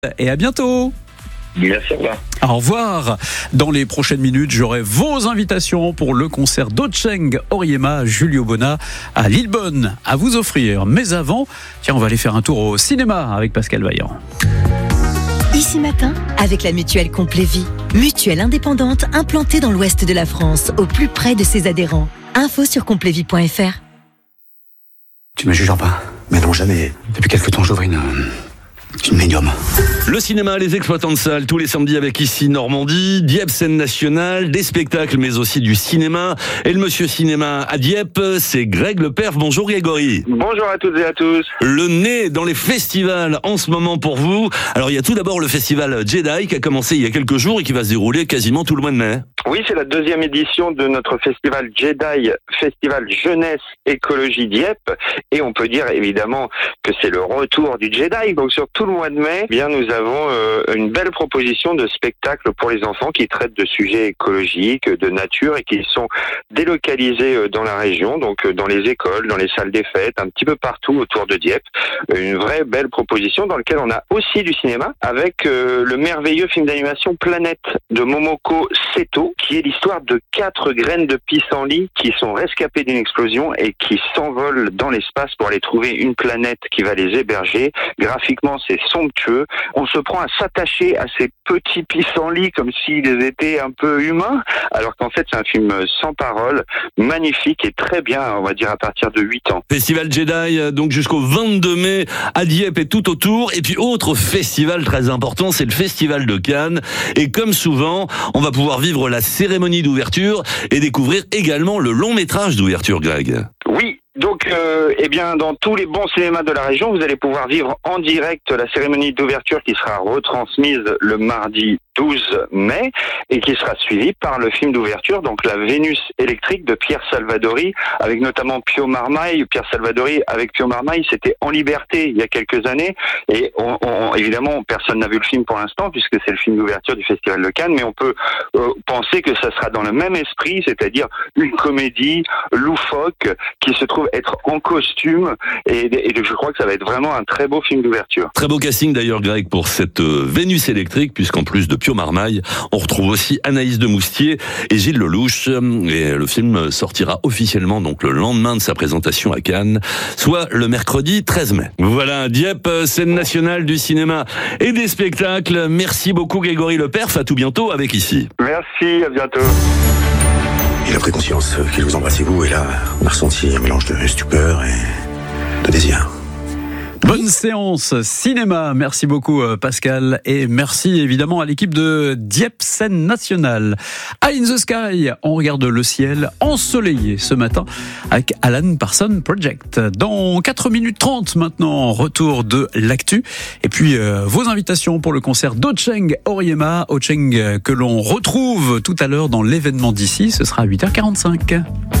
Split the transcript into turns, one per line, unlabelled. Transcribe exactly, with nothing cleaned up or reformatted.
Et à bientôt.
Merci, au revoir.
Au revoir. Dans les prochaines minutes, j'aurai vos invitations pour le concert d'Ocheng Oriema, Julio Bona à Lillebonne à vous offrir. Mais avant, tiens, on va aller faire un tour au cinéma avec Pascal Vaillant.
Ici Matin, avec la mutuelle Complet Vie. Mutuelle indépendante implantée dans l'ouest de la France, au plus près de ses adhérents. Info sur complet vie point f r.
Tu me juges pas? Mais non, jamais. Depuis quelque temps, j'ouvre une... une médium.
Le cinéma, les exploitants de salles, tous les samedis avec ici Normandie, Dieppe scène nationale, des spectacles mais aussi du cinéma. Et le monsieur cinéma à Dieppe, c'est Greg Lepers. Bonjour Grégory.
Bonjour à toutes et à tous.
Le nez dans les festivals en ce moment pour vous. Alors il y a tout d'abord le festival Jedi qui a commencé il y a quelques jours et qui va se dérouler quasiment tout le mois de mai.
Oui, c'est la deuxième édition de notre festival Jedi, Festival Jeunesse Écologie Dieppe. Et on peut dire évidemment que c'est le retour du Jedi. Donc sur tout le mois de mai, eh bien nous avons euh, une belle proposition de spectacles pour les enfants qui traitent de sujets écologiques, de nature et qui sont délocalisés euh, dans la région, donc euh, dans les écoles, dans les salles des fêtes, un petit peu partout autour de Dieppe. Une vraie belle proposition dans laquelle on a aussi du cinéma avec euh, le merveilleux film d'animation Planète de Momoko Seto, qui est l'histoire de quatre graines de pissenlit qui sont rescapées d'une explosion et qui s'envolent dans l'espace pour aller trouver une planète qui va les héberger. Graphiquement, c'est somptueux. On se prend à s'attacher à ces petits pissenlits comme s'ils étaient un peu humains, alors qu'en fait, c'est un film sans parole, magnifique et très bien, on va dire, à partir de huit ans.
Festival Jedi, donc jusqu'au vingt-deux mai à Dieppe et tout autour. Et puis, autre festival très important, c'est le Festival de Cannes. Et comme souvent, on va pouvoir vivre la cérémonie d'ouverture et découvrir également le long métrage d'ouverture, Greg.
Oui. Donc, euh, eh bien, dans tous les bons cinémas de la région, vous allez pouvoir vivre en direct la cérémonie d'ouverture qui sera retransmise le mardi douze mai et qui sera suivie par le film d'ouverture, donc La Vénus électrique de Pierre Salvadori, avec notamment Pio Marmaille. Pierre Salvadori avec Pio Marmaille, c'était En Liberté il y a quelques années et on, on, évidemment, personne n'a vu le film pour l'instant puisque c'est le film d'ouverture du Festival de Cannes, mais on peut euh, penser que ça sera dans le même esprit, c'est-à-dire une comédie loufoque qui se trouve être en costume et, et je crois que ça va être vraiment un très beau film d'ouverture.
Très beau casting d'ailleurs, Greg, pour cette euh, Vénus électrique, puisqu'en plus de Pio Marmaille, on retrouve aussi Anaïs de Moustier et Gilles Lelouch. Et le film sortira officiellement donc le lendemain de sa présentation à Cannes, soit le mercredi treize mai. Voilà, Dieppe, scène nationale du cinéma et des spectacles. Merci beaucoup Grégory Lepers, à tout bientôt avec ici.
Merci, à bientôt.
Il a pris conscience qu'il vous embrassait vous, et là, on a ressenti un mélange de stupeur et de désir.
Bonne séance cinéma, merci beaucoup Pascal et merci évidemment à l'équipe de Dieppe scène nationale. Eye in the Sky, on regarde le ciel ensoleillé ce matin avec Alan Parsons Project. Dans quatre minutes trente maintenant, retour de l'actu et puis euh, vos invitations pour le concert d'Ocheng Oriema, Ocheng que l'on retrouve tout à l'heure dans l'événement d'ici, ce sera à huit heures quarante-cinq.